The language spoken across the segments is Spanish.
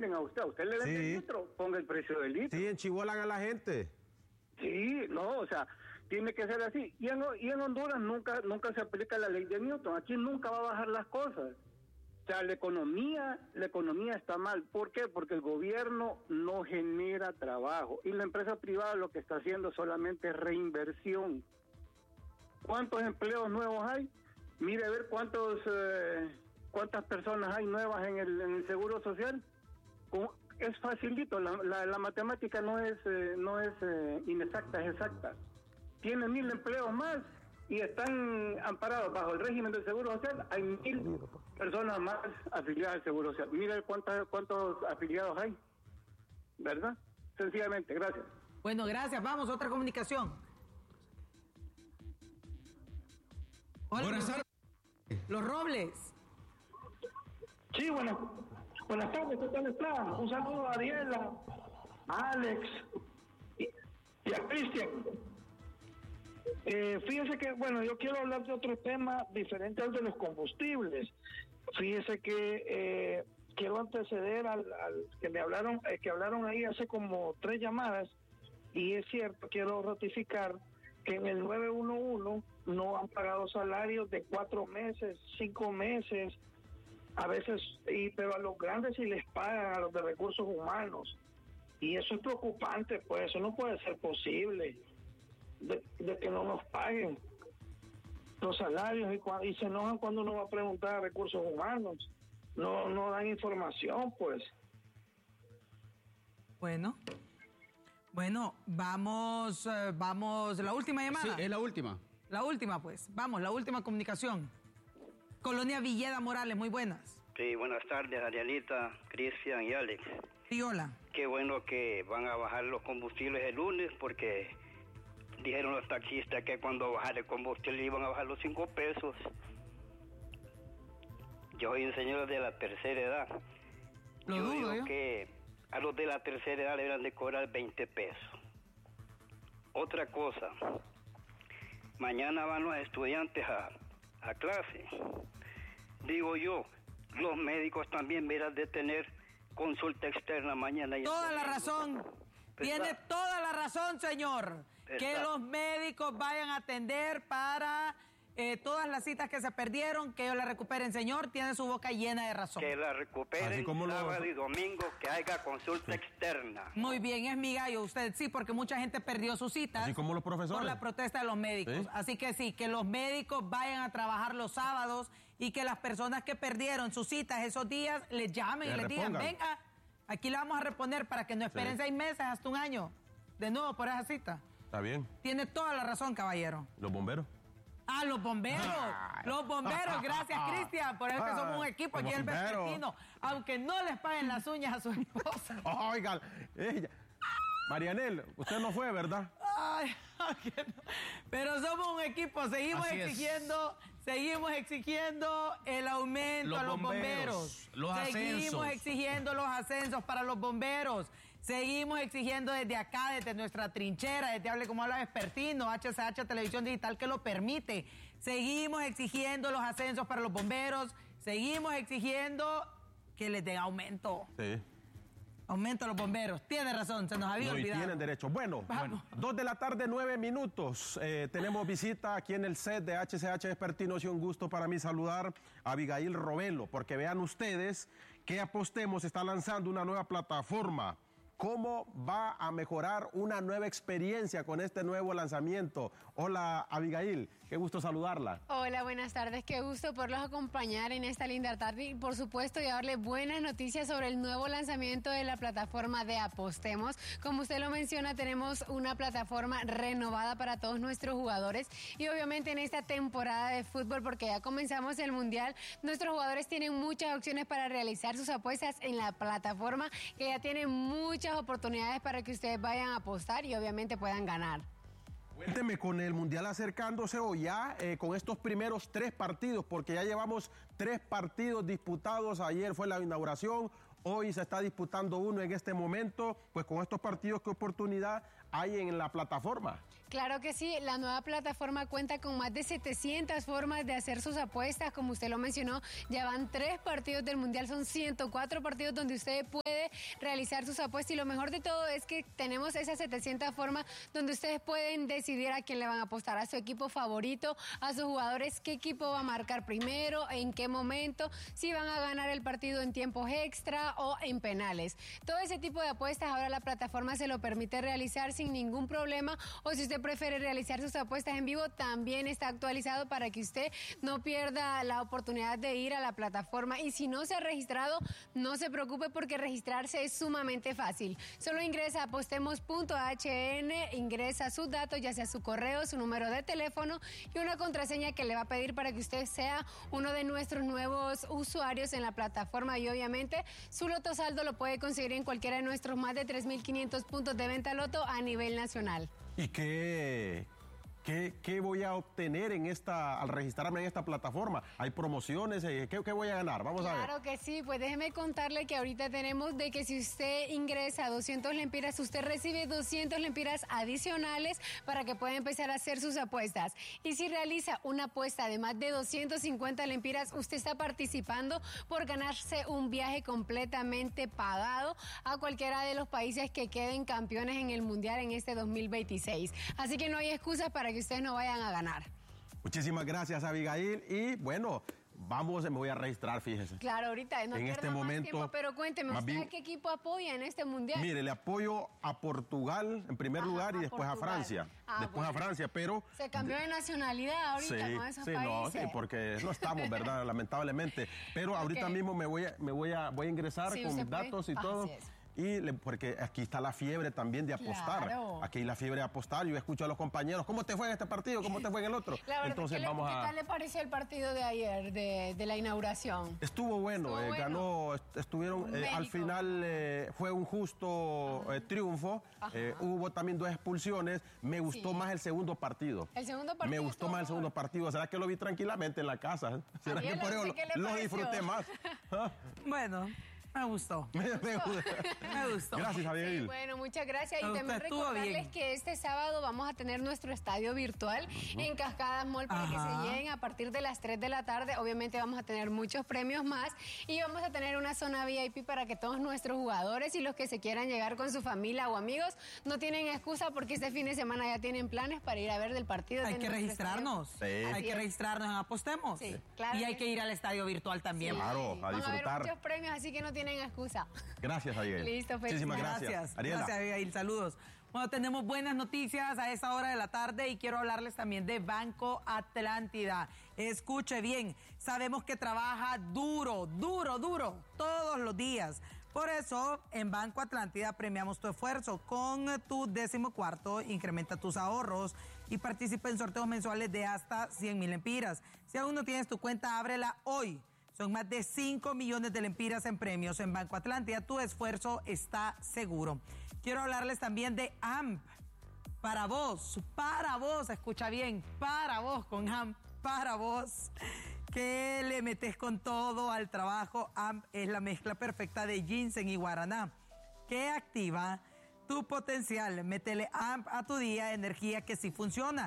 venden a usted le venden el litro, ponga el precio del litro. Sí, enchibolan a la gente. Sí, no, o sea, tiene que ser así. Y en Honduras nunca se aplica la ley de Newton. Aquí nunca va a bajar las cosas. O sea, la economía está mal. ¿Por qué? Porque el gobierno no genera trabajo. Y la empresa privada lo que está haciendo solamente es reinversión. ¿Cuántos empleos nuevos hay? Mire a ver cuántas personas hay nuevas en el Seguro Social. Es facilito, la matemática no es inexacta, es exacta. Tiene 1,000 empleos más y están amparados bajo el régimen del Seguro Social. Hay 1,000 personas más afiliadas al Seguro Social. Mira cuántos afiliados hay, ¿verdad? Sencillamente, gracias. Bueno, gracias. Vamos, otra comunicación. Hola, Buenas tardes. Los Robles. Sí, buenas tardes, ¿qué tal está? Un saludo a Ariela, a Alex y a Cristian. Fíjese que, yo quiero hablar de otro tema diferente al de los combustibles. Fíjese que quiero anteceder al que me hablaron, que hablaron ahí hace como 3 llamadas, y es cierto, quiero ratificar que en el 911 no han pagado salarios de 4 meses, 5 meses, a veces, pero a los grandes sí les pagan, a los de recursos humanos, y eso es preocupante, pues eso no puede ser posible, de que no nos paguen los salarios, y se enojan cuando uno va a preguntar a recursos humanos, no dan información, pues. Bueno, vamos, la última llamada. Sí, es la última. La última, pues, vamos, la última comunicación. Colonia Villeda Morales, muy buenas. Sí, buenas tardes, Arielita, Cristian y Alex. Sí, hola. Qué bueno que van a bajar los combustibles el lunes, porque dijeron los taxistas que cuando bajar el combustible iban a bajar los 5 pesos. Yo soy un señor de la tercera edad. Yo digo que a los de la tercera edad le deberán de cobrar 20 pesos. Otra cosa, mañana van los estudiantes a clase. Digo yo, los médicos también deberán de tener consulta externa mañana. Toda la razón. Tiene toda la razón, señor. Que los médicos vayan a atender para todas las citas que se perdieron, que ellos la recuperen, señor. Tiene su boca llena de razón. Que la recuperen sábado y domingo, que haya consulta externa. Muy bien, es mi gallo usted, sí, porque mucha gente perdió sus citas. Así como los profesores. Por la protesta de los médicos. ¿Sí? Así que sí, que los médicos vayan a trabajar los sábados y que las personas que perdieron sus citas esos días les llamen y les digan, venga, aquí la vamos a reponer para que no esperen 6 meses hasta 1 año de nuevo por esa cita. Está bien. Tiene toda la razón, caballero. ¿Los bomberos? Ah, los bomberos. Los bomberos, gracias, Cristian. Por eso que somos un equipo aquí en el Vespertino. Aunque no les paguen las uñas a su esposa. Oigan, Marianel, usted no fue, ¿verdad? Ay, pero somos un equipo, seguimos exigiendo el aumento a los bomberos. Seguimos exigiendo los ascensos para los bomberos. Seguimos exigiendo desde acá, desde nuestra trinchera, desde Hable Como Habla Vespertino, HCH Televisión Digital que lo permite. Seguimos exigiendo los ascensos para los bomberos. Seguimos exigiendo que les den aumento. Sí. Aumento a los bomberos. Tiene razón, se nos había olvidado. Tienen derecho. Bueno, 2 de la tarde, 9 minutos. Tenemos visita aquí en el set de HCH Vespertino. Es un gusto para mí saludar a Abigail Robelo, porque vean ustedes que Apostemos está lanzando una nueva plataforma. ¿Cómo va a mejorar una nueva experiencia con este nuevo lanzamiento? Hola, Abigail, qué gusto saludarla. Hola, buenas tardes, qué gusto poderlos acompañar en esta linda tarde y por supuesto llevarles buenas noticias sobre el nuevo lanzamiento de la plataforma de Apostemos. Como usted lo menciona, tenemos una plataforma renovada para todos nuestros jugadores y obviamente en esta temporada de fútbol, porque ya comenzamos el Mundial, nuestros jugadores tienen muchas opciones para realizar sus apuestas en la plataforma, que ya tiene muchas oportunidades para que ustedes vayan a apostar y obviamente puedan ganar. Cuénteme, con el Mundial acercándose o ya con estos primeros 3 partidos, porque ya llevamos 3 partidos disputados, ayer fue la inauguración, hoy se está disputando uno en este momento, pues con estos partidos, ¿qué oportunidad hay en la plataforma? Claro que sí, la nueva plataforma cuenta con más de 700 formas de hacer sus apuestas, como usted lo mencionó, ya van 3 partidos del Mundial, son 104 partidos donde usted puede realizar sus apuestas y lo mejor de todo es que tenemos esas 700 formas donde ustedes pueden decidir a quién le van a apostar, a su equipo favorito, a sus jugadores, qué equipo va a marcar primero, en qué momento, si van a ganar el partido en tiempos extra o en penales. Todo ese tipo de apuestas ahora la plataforma se lo permite realizar sin ningún problema, o si usted prefiere realizar sus apuestas en vivo, también está actualizado para que usted no pierda la oportunidad de ir a la plataforma. Y si no se ha registrado, no se preocupe porque registrarse es sumamente fácil. Solo ingresa a apostemos.hn, ingresa sus datos, ya sea su correo, su número de teléfono y una contraseña que le va a pedir para que usted sea uno de nuestros nuevos usuarios en la plataforma y obviamente su loto saldo lo puede conseguir en cualquiera de nuestros más de 3.500 puntos de venta loto a nivel nacional. ¿Y qué voy a obtener al registrarme en esta plataforma? ¿Hay promociones? ¿Qué voy a ganar? Vamos a ver. Claro que sí, pues déjeme contarle que ahorita tenemos de que si usted ingresa 200 lempiras, usted recibe 200 lempiras adicionales para que pueda empezar a hacer sus apuestas. Y si realiza una apuesta de más de 250 lempiras, usted está participando por ganarse un viaje completamente pagado a cualquiera de los países que queden campeones en el Mundial en este 2026. Así que no hay excusas para que ustedes no vayan a ganar. Muchísimas gracias, Abigail. Y bueno, me voy a registrar, fíjese. Claro, ahorita no en este momento, tiempo, pero cuénteme, ¿usted a qué equipo apoya en este Mundial? Mire, le apoyo a Portugal en primer lugar y después a Francia. Después a Francia, pero... Se cambió de nacionalidad ahorita con esos países. No, sí, porque no estamos, ¿verdad? Lamentablemente. Pero ahorita mismo me voy a ingresar con mis datos y todo. Porque aquí está la fiebre también de apostar. Claro. Aquí hay la fiebre de apostar. Yo escucho a los compañeros, ¿cómo te fue en este partido? ¿Cómo te fue en el otro? Entonces ¿qué tal le pareció el partido de ayer, de la inauguración? Estuvo bueno, ganó, al final fue un justo triunfo. Hubo también 2 expulsiones. Me gustó más el segundo partido. ¿El segundo partido? Me gustó más el segundo partido. ¿Será que lo vi tranquilamente en la casa? ¿Será que por eso lo disfruté más? Bueno. Me gustó. Me gustó. Gracias, Abigail. Sí, bueno, muchas gracias. Y también recordarles que este sábado vamos a tener nuestro estadio virtual en Cascadas Mall para que se lleguen a partir de las 3 de la tarde. Obviamente vamos a tener muchos premios más y vamos a tener una zona VIP para que todos nuestros jugadores y los que se quieran llegar con su familia o amigos no tienen excusa porque este fin de semana ya tienen planes para ir a ver del partido. Hay que registrarnos. Sí. Hay que registrarnos en Apostemos. Sí, claro. Y hay que ir al estadio virtual también. Sí. Claro, a disfrutar. Van a haber muchos premios, así que no tienen excusa. Gracias, Abigail. Listo, muchísimas gracias. Ariela. Gracias, Abigail. Saludos. Bueno, tenemos buenas noticias a esta hora de la tarde y quiero hablarles también de Banco Atlántida. Escuche bien, sabemos que trabaja duro todos los días. Por eso, en Banco Atlántida premiamos tu esfuerzo. Con tu 14º, incrementa tus ahorros y participa en sorteos mensuales de hasta 100,000 lempiras. Si aún no tienes tu cuenta, ábrela hoy. Son más de 5 millones de lempiras en premios en Banco Atlántida. Tu esfuerzo está seguro. Quiero hablarles también de AMP. Para vos, escucha bien, para vos con AMP, para vos, que le metes con todo al trabajo. AMP es la mezcla perfecta de ginseng y guaraná, que activa tu potencial. Métele AMP a tu día, energía que sí funciona.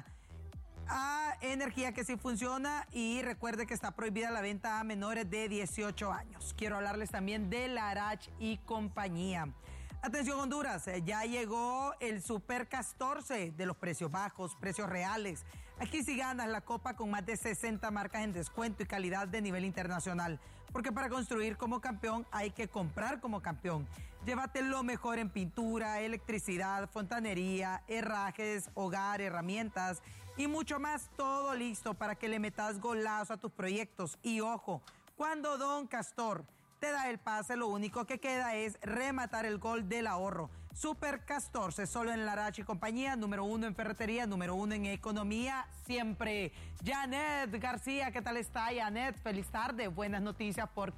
Energía que sí funciona y recuerde que está prohibida la venta a menores de 18 años. Quiero hablarles también de Larach y compañía. Atención Honduras, ya llegó el Super Castorce de los precios bajos, precios reales. Aquí sí ganas la copa con más de 60 marcas en descuento y calidad de nivel internacional. Porque para construir como campeón hay que comprar como campeón. Llévate lo mejor en pintura, electricidad, fontanería, herrajes, hogar, herramientas y mucho más. Todo listo para que le metas golazo a tus proyectos. Y ojo, cuando Don Castor te da el pase, lo único que queda es rematar el gol del ahorro. Super Castorce, solo en Larach y compañía, número 1 en ferretería, número 1 en economía, siempre. Janet García, ¿qué tal está, Janet? Feliz tarde, buenas noticias porque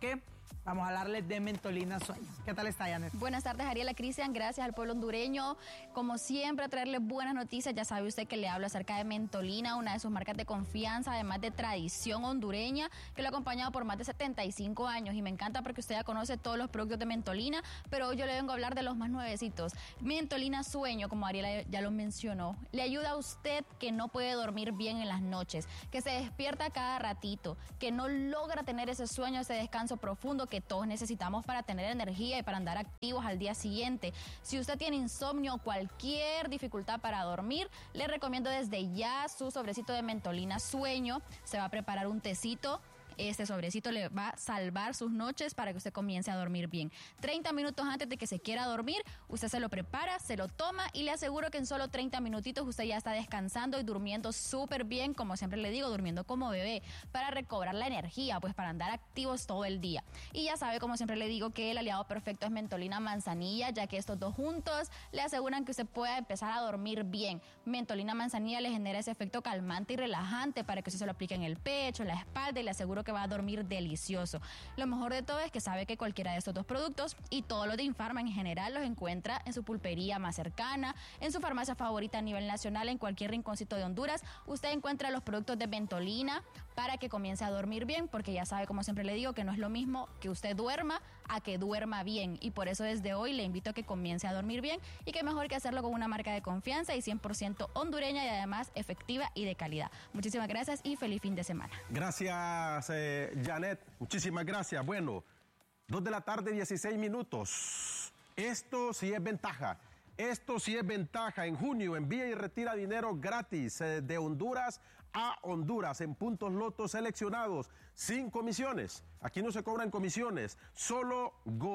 Vamos a hablarles de Mentolina Sueño. ¿Qué tal está, Janet? Buenas tardes, Ariela, Cristian. Gracias al pueblo hondureño. Como siempre, a traerles buenas noticias. Ya sabe usted que le hablo acerca de Mentolina, una de sus marcas de confianza, además de tradición hondureña, que lo ha acompañado por más de 75 años. Y me encanta porque usted ya conoce todos los productos de Mentolina, pero hoy yo le vengo a hablar de los más nuevecitos. Mentolina Sueño, como Ariela ya lo mencionó, le ayuda a usted que no puede dormir bien en las noches, que se despierta cada ratito, que no logra tener ese sueño, ese descanso profundo que todos necesitamos para tener energía y para andar activos al día siguiente. Si usted tiene insomnio o cualquier dificultad para dormir, le recomiendo desde ya su sobrecito de Mentolina Sueño. Se va a preparar un tecito. Este sobrecito le va a salvar sus noches para que usted comience a dormir bien. 30 minutos antes de que se quiera dormir, usted se lo prepara, se lo toma y le aseguro que en solo 30 minutitos usted ya está descansando y durmiendo súper bien, como siempre le digo, durmiendo como bebé, para recobrar la energía, pues para andar activos todo el día. Y ya sabe, como siempre le digo, que el aliado perfecto es Mentolina Manzanilla, ya que estos dos juntos le aseguran que usted pueda empezar a dormir bien. Mentolina Manzanilla le genera ese efecto calmante y relajante para que usted se lo aplique en el pecho, en la espalda, y le aseguro que va a dormir delicioso. Lo mejor de todo es que sabe que cualquiera de estos dos productos y todo lo de Infarma en general los encuentra en su pulpería más cercana, en su farmacia favorita a nivel nacional, en cualquier rinconcito de Honduras. Usted encuentra los productos de Mentolina para que comience a dormir bien, porque ya sabe, como siempre le digo, que no es lo mismo que usted duerma a que duerma bien, y por eso desde hoy le invito a que comience a dormir bien, y que mejor que hacerlo con una marca de confianza y 100% hondureña y además efectiva y de calidad. Muchísimas gracias y feliz fin de semana. Gracias, Janet, muchísimas gracias. Bueno, 2 de la tarde, 16 minutos. Esto sí es ventaja. Esto sí es ventaja. En junio envía y retira dinero gratis de Honduras a Honduras en puntos lotos seleccionados, sin comisiones. Aquí no se cobran comisiones, solo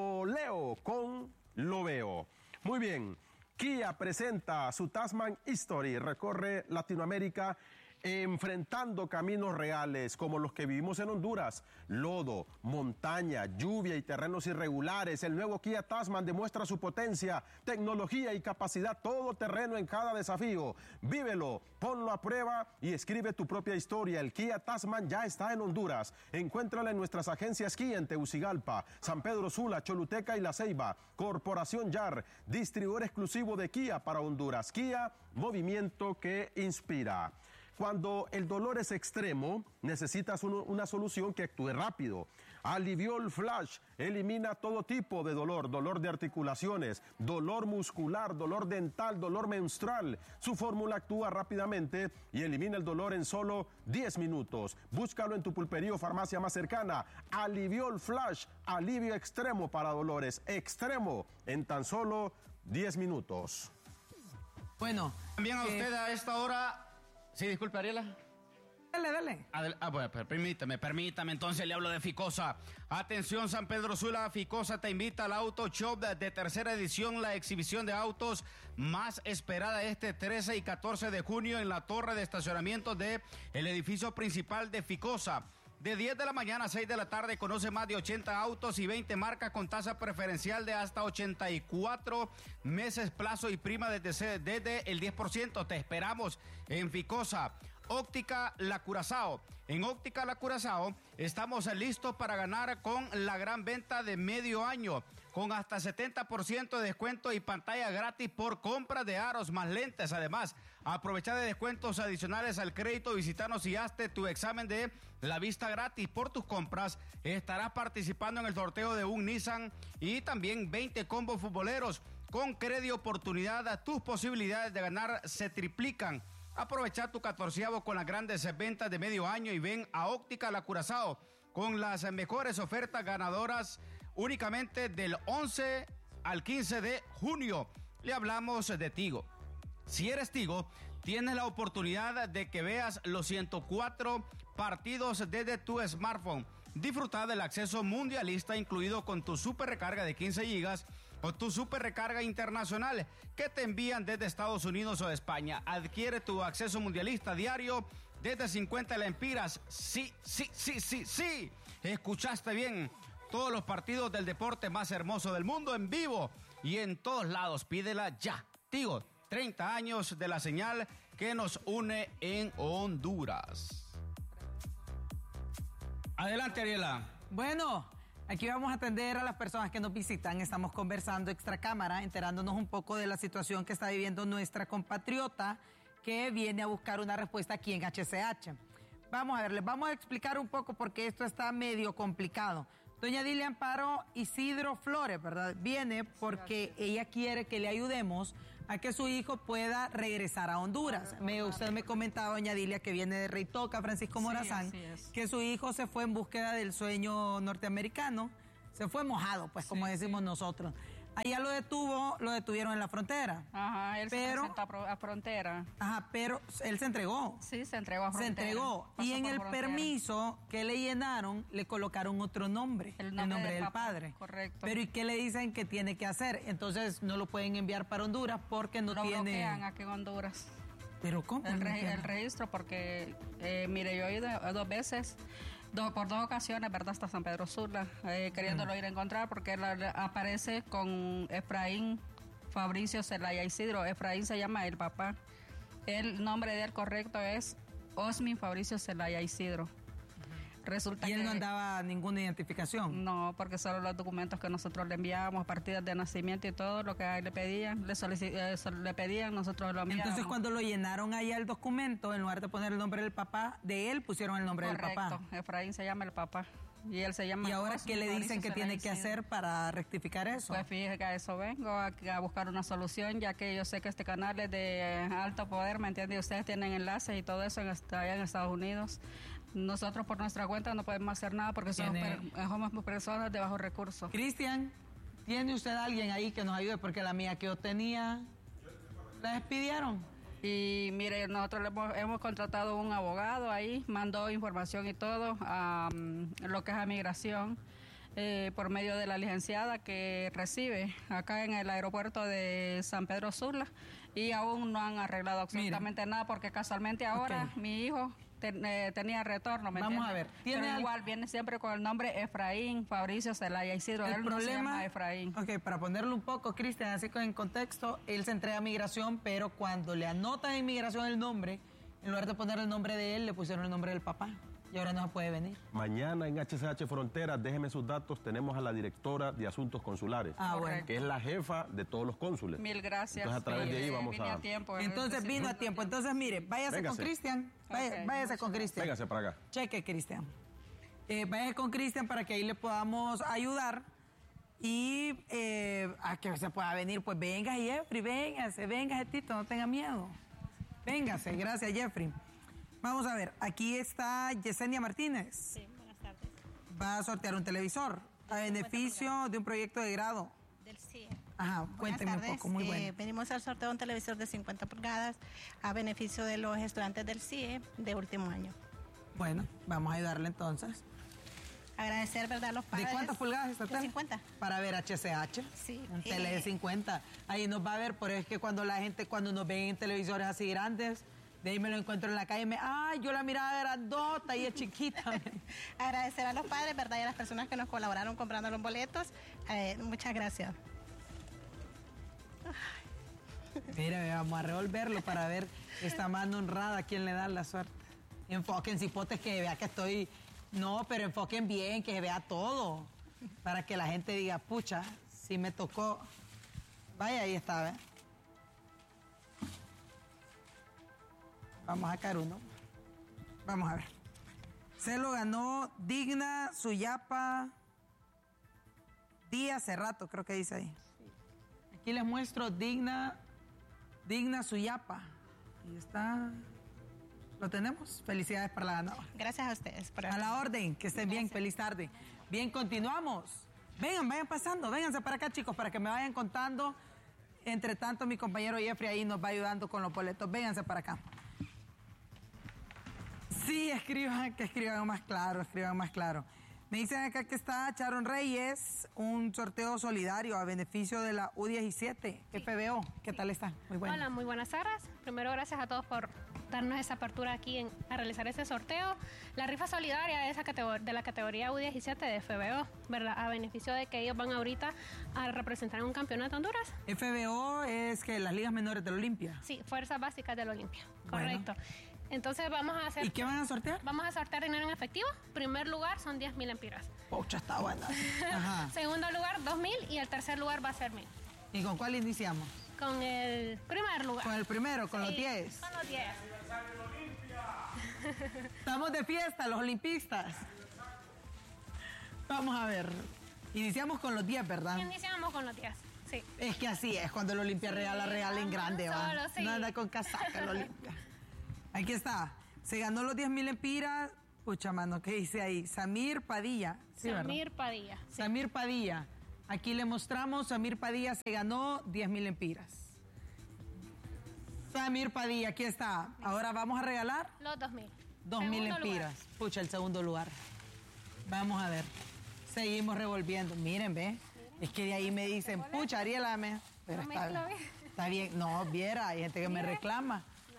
goleo con Loveo. Muy bien, Kia presenta su Tasman History, recorre Latinoamérica enfrentando caminos reales como los que vivimos en Honduras: lodo, montaña, lluvia y terrenos irregulares. El nuevo Kia Tasman demuestra su potencia, tecnología y capacidad todoterreno en cada desafío. Vívelo, ponlo a prueba y escribe tu propia historia. El Kia Tasman ya está en Honduras. Encuéntrala en nuestras agencias Kia en Tegucigalpa, San Pedro Sula, Choluteca y La Ceiba. Corporación YAR, distribuidor exclusivo de Kia para Honduras. Kia, movimiento que inspira. Cuando el dolor es extremo, necesitas una solución que actúe rápido. Aliviol Flash elimina todo tipo de dolor: dolor de articulaciones, dolor muscular, dolor dental, dolor menstrual. Su fórmula actúa rápidamente y elimina el dolor en solo 10 minutos. Búscalo en tu pulpería o farmacia más cercana. Aliviol Flash, alivio extremo para dolores, extremo en tan solo 10 minutos. Bueno, también a usted a esta hora. Sí, disculpe, Ariela. Dale. Bueno, permítame, entonces le hablo de Ficosa. Atención, San Pedro Sula, Ficosa te invita al Auto Shop de tercera edición, la exhibición de autos más esperada este 13 y 14 de junio en la torre de estacionamiento del edificio principal de Ficosa. De 10 de la mañana a 6 de la tarde conoce más de 80 autos y 20 marcas con tasa preferencial de hasta 84 meses plazo y prima desde el 10%. Te esperamos en Ficosa. Óptica La Curazao. En Óptica La Curazao estamos listos para ganar con la gran venta de medio año, con hasta 70% de descuento y pantalla gratis por compra de aros más lentes. Además, aprovecha de descuentos adicionales al crédito, visítanos y hazte tu examen de la vista gratis por tus compras. Estarás participando en el sorteo de un Nissan y también 20 combos futboleros. Con crédito oportunidad, tus posibilidades de ganar se triplican. Aprovecha tu 14avo con las grandes ventas de medio año y ven a Óptica La Curazao con las mejores ofertas ganadoras únicamente del 11 al 15 de junio. Le hablamos de Tigo. Si eres Tigo, tienes la oportunidad de que veas los 104 partidos desde tu smartphone. Disfruta del acceso mundialista incluido con tu super recarga de 15 gigas o tu super recarga internacional que te envían desde Estados Unidos o de España. Adquiere tu acceso mundialista diario desde 50 lempiras. Sí. Escuchaste bien. Todos los partidos del deporte más hermoso del mundo en vivo y en todos lados. Pídela ya. Tigo, 30 años de la señal que nos une en Honduras. Adelante, Ariela. Bueno, Aquí vamos a atender a las personas que nos visitan. Estamos conversando extra cámara, enterándonos un poco de la situación que está viviendo nuestra compatriota que viene a buscar una respuesta aquí en HCH. Vamos a ver, les vamos a explicar un poco porque esto está medio complicado. Doña Dilia Amparo Isidro Flores, ¿verdad? Viene porque ella quiere que le ayudemos a que su hijo pueda regresar a Honduras. Usted me comentaba, doña Dilia, que viene de Rey Toca, Francisco Morazán, que su hijo se fue en búsqueda del sueño norteamericano, se fue mojado, pues, como decimos nosotros. Allá lo detuvieron en la frontera. Ajá, él se presentó a frontera. Ajá, pero él se entregó. Sí, se entregó a frontera. Se entregó. Y en el permiso que le llenaron, le colocaron otro nombre. El nombre del padre. Correcto. Pero ¿y qué le dicen que tiene que hacer? Entonces no lo pueden enviar para Honduras porque no tiene... Lo bloquean aquí en Honduras. ¿Pero cómo? El registro, porque, mire, yo he ido 2 veces... por 2 ocasiones, ¿verdad? Hasta San Pedro Sula, queriéndolo ir a encontrar porque él aparece con Efraín Fabricio Zelaya Isidro. Efraín se llama el papá. El nombre de él correcto es Osmin Fabricio Zelaya Isidro. Resulta ¿Y él que no andaba ninguna identificación? No, porque solo los documentos que nosotros le enviábamos, partidas de nacimiento y todo lo que a él le pedían, le pedían, nosotros lo enviábamos. Entonces cuando lo llenaron allá el documento, en lugar de poner el nombre del papá, de él pusieron el nombre del papá. Correcto, Efraín se llama el papá. Y él se llama... ¿Y ahora qué le dicen que tiene que hacer para rectificar eso? Pues fíjese que a eso vengo, a buscar una solución, ya que yo sé que este canal es de alto poder, ¿me entiende? Ustedes tienen enlaces y todo eso allá en Estados Unidos. Nosotros por nuestra cuenta no podemos hacer nada porque somos personas de bajos recursos. Cristian, ¿tiene usted a alguien ahí que nos ayude? Porque la mía que yo tenía, la despidieron. Y mire, nosotros hemos contratado un abogado ahí, mandó información y todo a lo que es a migración por medio de la licenciada que recibe acá en el aeropuerto de San Pedro Sula y aún no han arreglado absolutamente nada porque casualmente ahora mi hijo tenía retorno. Vamos a ver. Pero igual viene siempre con el nombre Efraín Fabricio Zelaya Isidro. El problema, no se llama Efraín. Ok, para ponerlo un poco, Cristian, así en contexto, él se entrega a migración, pero cuando le anotan en migración el nombre, en lugar de poner el nombre de él, le pusieron el nombre del papá. Y ahora no se puede venir. Mañana en HCH Fronteras, déjeme sus datos, tenemos a la directora de Asuntos Consulares, que es la jefa de todos los cónsules. Mil gracias. Entonces a través de ahí vamos a... Entonces vino a tiempo. Entonces mire, váyase con Cristian. Váyase con Cristian. Véngase para acá. Cheque, Cristian. Váyase con Cristian para que ahí le podamos ayudar. Y a que se pueda venir, pues venga, Jeffrey, véngase, Tito, no tenga miedo. Véngase, gracias, Jeffrey. Vamos a ver, aquí está Yesenia Martínez. Sí, buenas tardes. Va a sortear un televisor a beneficio de un proyecto de grado. Del CIE. Ajá, cuénteme un poco, muy bueno. Venimos al sorteo de un televisor de 50 pulgadas a beneficio de los estudiantes del CIE de último año. Bueno, vamos a ayudarle entonces. Agradecer, ¿verdad?, a los padres. ¿De cuántas pulgadas está? De 50. Para ver HCH. Sí. Un tele de 50. Ahí nos va a ver, pero es que cuando la gente, cuando nos ven en televisores así grandes... De ahí me lo encuentro en la calle y yo la miraba grandota y es chiquita. Agradecer a los padres, ¿verdad? Y a las personas que nos colaboraron comprando los boletos. Muchas gracias. Mira, vamos a revolverlo para ver esta mano honrada a quién le da la suerte. Enfoquen, cipotes, que vea que estoy... No, pero enfoquen bien, que se vea todo. Para que la gente diga, pucha, si me tocó... Vaya, ahí está, ¿ves? Vamos a sacar uno. Vamos a ver. Se lo ganó Digna Suyapa Díaz Cerrato, creo que dice ahí. Aquí les muestro Digna Suyapa. Ahí está. ¿Lo tenemos? Felicidades para la ganadora. Gracias a ustedes. A la orden, que estén bien, feliz tarde. Bien, continuamos. Vengan, vayan pasando, vénganse para acá, chicos, para que me vayan contando. Entre tanto, mi compañero Jeffrey ahí nos va ayudando con los boletos. Vénganse para acá. Sí, escriban más claro, Me dicen acá que está Sharon Reyes, un sorteo solidario a beneficio de la U17, FBO. ¿Qué tal está? Muy bueno. Hola, muy buenas tardes. Primero, gracias a todos por darnos esa apertura aquí a realizar este sorteo. La rifa solidaria es de la categoría U17 de FBO, ¿verdad? A beneficio de que ellos van ahorita a representar en un campeonato de Honduras. FBO es que las ligas menores del Olimpia. Sí, Fuerzas Básicas del Olimpia, correcto. Bueno. Entonces vamos a hacer... ¿Y qué van a sortear? Vamos a sortear dinero en efectivo. Primer lugar son 10,000 empiras. Pucha, está buena. Ajá. Segundo lugar, 2,000 y el tercer lugar va a ser 1,000. ¿Y con cuál iniciamos? Con el primer lugar. Con el primero, con los 10. Con los 10. Estamos de fiesta, los olimpistas. Vamos a ver. Iniciamos con los 10, ¿verdad? Iniciamos con los 10, sí. Es que así es, cuando el Olimpia regala en grande, va. Solo, sí. No anda con casaca el Olimpia. Aquí está. Se ganó los 10,000 empiras. Pucha, mano, ¿qué dice ahí? Samir Padilla. Sí, Samir Padilla. Sí. Samir Padilla. Aquí le mostramos, Samir Padilla se ganó 10,000 empiras. Samir Padilla, aquí está. Ahora vamos a regalar los 2,000. 2,000 empiras. Pucha, el segundo lugar. Vamos a ver. Seguimos revolviendo. Miren, ve. Es que de ahí me dicen, pucha, Ariela, pero está bien. No, viera, hay gente que me reclama.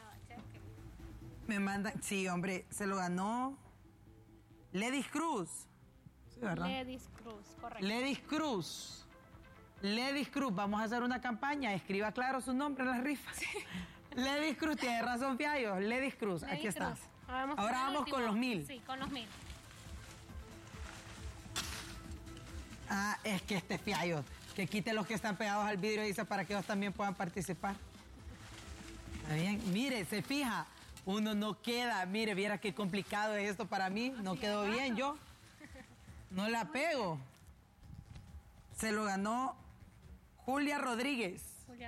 Me mandan, sí, hombre, se lo ganó Ledis Cruz. Sí, ¿verdad? Ledis Cruz, correcto. Ledis Cruz, vamos a hacer una campaña, escriba claro su nombre en las rifas. Sí. Ledis Cruz, tiene razón, Fiallo. Ledis Cruz, aquí está. Ahora vamos con los 1,000. Sí, con los 1,000. Ah, es que este Fiallo, que quite los que están pegados al vidrio, dice, para que ellos también puedan participar. Está bien, mire, se fija. Uno no queda, mire, viera qué complicado es esto para mí, no quedó bien yo, no la pego. Se lo ganó Julia Rodríguez.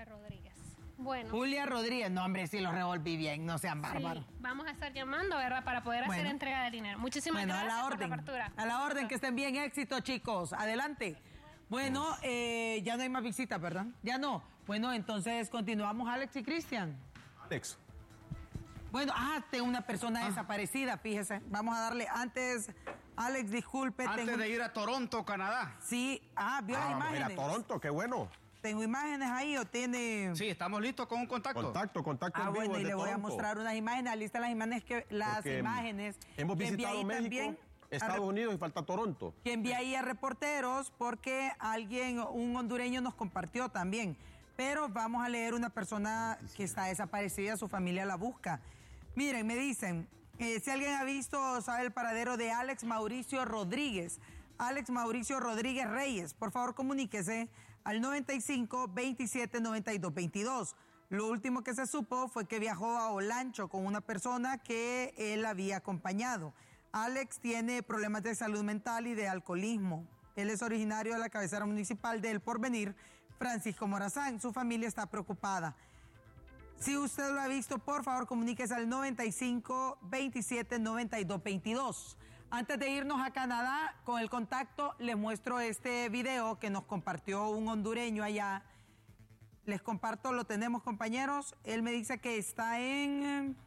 Bueno. Julia Rodríguez, no hombre, sí lo revolví bien, no sean bárbaros. Sí, vamos a estar llamando, ¿verdad? Para poder hacer entrega de dinero. Muchísimas gracias por la apertura. A la orden, que estén bien, éxito, chicos, adelante. Bueno, ya no hay más visitas, ¿verdad? Ya no. Bueno, entonces continuamos, Alex y Cristian. Alex. Bueno, tengo una persona desaparecida, fíjese. Vamos a darle antes, Alex, disculpe. Antes de ir a Toronto, Canadá. Sí, vio las imágenes. Vamos a ir a Toronto, qué bueno. ¿Tengo imágenes ahí o tiene...? Sí, estamos listos con un contacto. Contacto en vivo bueno, y le voy Toronto. a mostrar unas imágenes, lista las imágenes hemos visitado México, también, Estados Unidos y falta Toronto. Que envié ahí a reporteros porque un hondureño nos compartió también. Pero vamos a leer una persona que está desaparecida, su familia la busca. Miren, me dicen, si alguien ha visto o sabe el paradero de Alex Mauricio Rodríguez. Alex Mauricio Rodríguez Reyes, por favor comuníquese al 95 27 92 22. Lo último que se supo fue que viajó a Olancho con una persona que él había acompañado. Alex tiene problemas de salud mental y de alcoholismo. Él es originario de la cabecera municipal de El Porvenir, Francisco Morazán. Su familia está preocupada. Si usted lo ha visto, por favor, comuníquese al 95 27 92 22. Antes de irnos a Canadá, con el contacto, les muestro este video que nos compartió un hondureño allá. Les comparto, lo tenemos, compañeros. Él me dice que está en...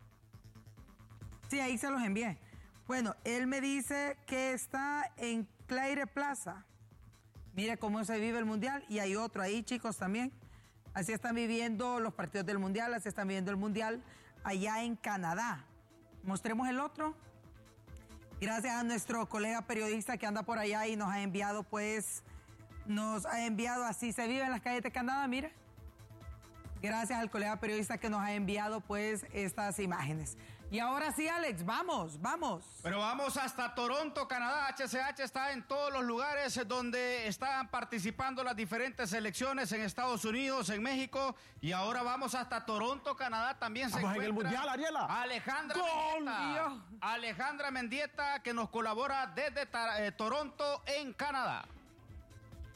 Sí, ahí se los envié. Bueno, él me dice que está en Claire Plaza. Mire cómo se vive el Mundial. Y hay otro ahí, chicos, también. Así están viviendo los partidos del Mundial, así están viviendo el Mundial allá en Canadá. Mostremos el otro. Gracias a nuestro colega periodista que anda por allá y nos ha enviado, así se vive en las calles de Canadá, mire. Gracias al colega periodista que nos ha enviado, estas imágenes. Y ahora sí, Alex, vamos. Pero vamos hasta Toronto, Canadá. HCH está en todos los lugares donde están participando las diferentes selecciones en Estados Unidos, en México. Y ahora vamos hasta Toronto, Canadá. También se encuentra en el Mundial, Ariela. Alejandra Mendieta, que nos colabora desde Toronto, en Canadá.